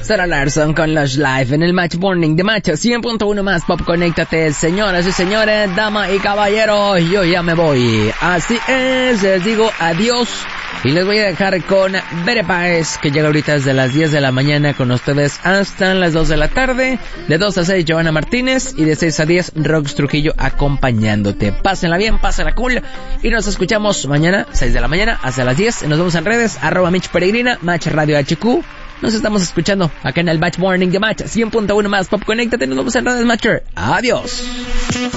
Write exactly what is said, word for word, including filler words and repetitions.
Sarah Larson con los live en el Match Morning de Match cien punto uno más Pop. Conéctate, señoras y señores, damas y caballeros, yo ya me voy. Así es, les digo adiós y les voy a dejar con Bere Páez, que llega ahorita desde las diez de la mañana con ustedes hasta las dos de la tarde. De dos a seis, Giovanna Martínez, y de seis a diez, Rox Trujillo acompañándote. Pásenla bien, pásenla cool, y nos escuchamos mañana, seis de la mañana, hasta las diez. Nos vemos en redes, arroba Mitch Peregrina, Match Radio H Q. Nos estamos escuchando acá en el Match Morning de Match cien punto uno más Pop. Conéctate, nos vemos en redes, Matcher. Adiós.